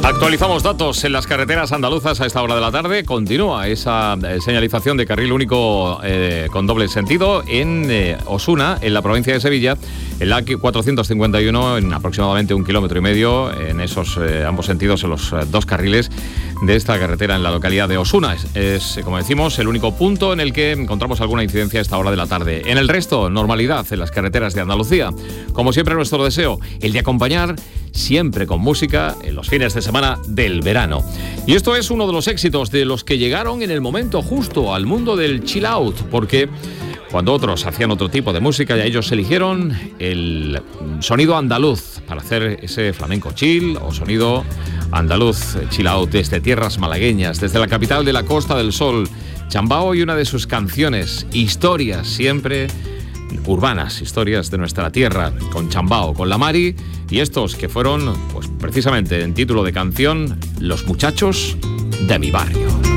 Actualizamos datos en las carreteras andaluzas a esta hora de la tarde. Continúa esa señalización de carril único con doble sentido en Osuna, en la provincia de Sevilla, en la 451 en aproximadamente 1,5 kilómetros en esos ambos sentidos, en los dos carriles de esta carretera en la localidad de Osuna. Es, como decimos, el único punto en el que encontramos alguna incidencia a esta hora de la tarde. En el resto, normalidad en las carreteras de Andalucía. Como siempre, nuestro deseo, el de acompañar siempre con música en los fines de semana del verano. Y esto es uno de los éxitos de los que llegaron en el momento justo al mundo del chill out, porque cuando otros hacían otro tipo de música, ya ellos eligieron el sonido andaluz para hacer ese flamenco chill o sonido andaluz chill out desde tierras malagueñas, desde la capital de la Costa del Sol, Chambao, y una de sus canciones, historias siempre urbanas, historias de nuestra tierra, con Chambao, con la Mari, y estos que fueron, pues precisamente en título de canción, Los muchachos de mi barrio.